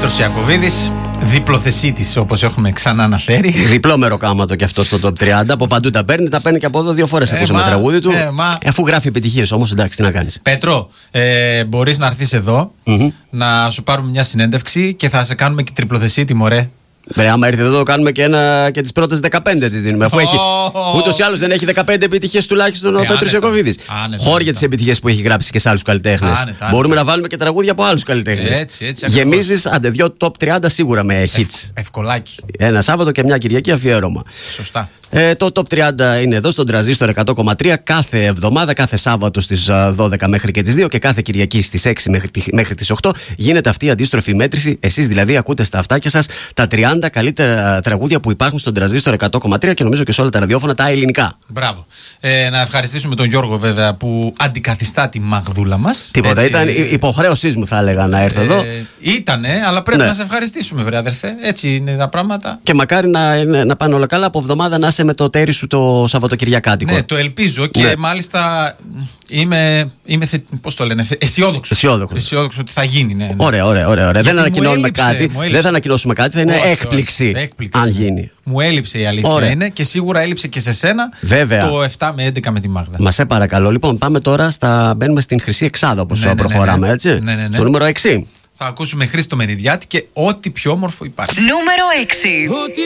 Πέτρος Ιακωβίδης, διπλοθεσίτης όπως έχουμε ξανά αναφέρει. Διπλό μεροκάματο και αυτό στο top 30. Από παντού τα παίρνει και από εδώ 2 φορές ακούσαμε τραγούδι του. Αφού γράφει επιτυχίες όμως, εντάξει, τι να κάνεις. Πέτρο, μπορείς να έρθεις εδώ να σου πάρουμε μια συνέντευξη και θα σε κάνουμε και τριπλοθεσίτη, μωρέ. Άμα έρθει εδώ, το κάνουμε και τις πρώτες 15 τις δίνουμε. Αφού έχει, ούτως ή άλλως δεν έχει 15 επιτυχίες τουλάχιστον ο Πέτρος Ιακωβίδης. Χώρια τις επιτυχίες που έχει γράψει και σε άλλους καλλιτέχνες. Μπορούμε να βάλουμε και τραγούδια από άλλους καλλιτέχνες. Έτσι, γεμίζεις άντε 2 top 30 σίγουρα με hits. Ευκολάκι. Ένα Σάββατο και μια Κυριακή αφιέρωμα. Σωστά. Το top 30 είναι εδώ στον Τρανζίστορ 100,3 κάθε εβδομάδα, κάθε Σάββατο στις 12 μέχρι και τις 2 και κάθε Κυριακή στις 6 μέχρι τις 8 γίνεται αυτή η αντίστροφη μέτρηση. Εσείς δηλαδή ακούτε στα αυτάκια σας τα 30 καλύτερα τραγούδια που υπάρχουν στον Τρανζίστορ 100,3 και νομίζω και σε όλα τα ραδιόφωνα τα ελληνικά. Μπράβο. Να ευχαριστήσουμε τον Γιώργο βέβαια που αντικαθιστά τη Μαγδούλα μας. Τίποτα, ήταν υποχρέωσή μου θα έλεγα να έρθω εδώ. Ήτανε, αλλά πρέπει να σε ευχαριστήσουμε βρε αδερφέ. Έτσι είναι τα πράγματα. Και μακάρι να πάνε όλα καλά από εβδομάδα να είσαι με το τέρι σου το Σαββατοκυριακάτικο. Ναι, το ελπίζω και μάλιστα είμαι πώς το λένε, αισιόδοξο ότι θα γίνει. Ναι. Ωραία. Δεν ανακοινώνουμε κάτι. Δεν θα ανακοινώσουμε κάτι, θα είναι έκπληξη αν γίνει. Μου έλειψε η αλήθεια είναι και σίγουρα έλειψε και σε σένα. Βέβαια. Το 7 με 11 με τη Μάγδα. Μα σε παρακαλώ. Λοιπόν, πάμε τώρα μπαίνουμε στην Χρυσή Εξάδα όπως προχωράμε, έτσι. Ναι. Στο νούμερο 6. Θα ακούσουμε Χρήστο Μενιδιάτη και ό,τι πιο όμορφο υπάρχει. Νούμερο 6.